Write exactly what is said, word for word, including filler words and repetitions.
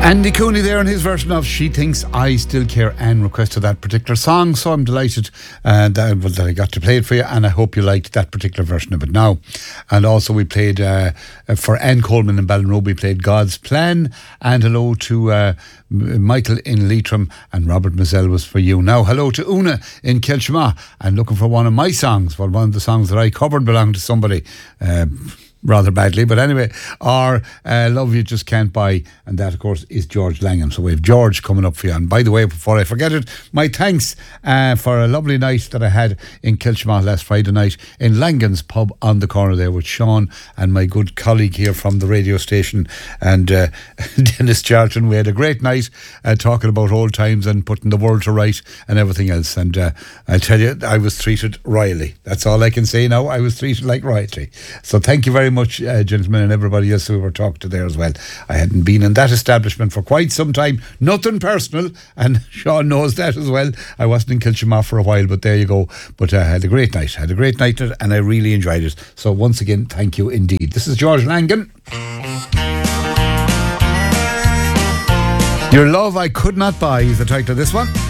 Andy Cooney there in his version of She Thinks I Still Care, and requested that particular song, so I'm delighted uh, that, well, that I got to play it for you, and I hope you liked that particular version of it now. And also we played uh, for Anne Coleman in Ballinrobe, we played God's Plan, and hello to uh, Michael in Leitrim, and Robert Mazzell was for you. Now hello to Una in Kilchma, and looking for one of my songs, well, one of the songs that I covered belonged to somebody uh, rather badly, but anyway, or uh, Love You Just Can't Buy, and that of course is George Langham. So we have George coming up for you. And by the way, before I forget it, my thanks uh, for a lovely night that I had in Kilchma last Friday night in Langan's pub on the corner there with Sean and my good colleague here from the radio station, and uh, Dennis Charlton. We had a great night uh, talking about old times and putting the world to right and everything else, and uh, I tell you, I was treated royally. That's all I can say now. I was treated like royalty. So thank you very much, uh, gentlemen, and everybody else who we were talking to there as well. I hadn't been in that establishment for quite some time. Nothing personal, and Sean knows that as well. I wasn't in Kilchma for a while, but there you go. But I uh, had a great night. had a great night, and I really enjoyed it. So once again, thank you indeed. This is George Langan. Your Love I Could Not Buy is the title of this one.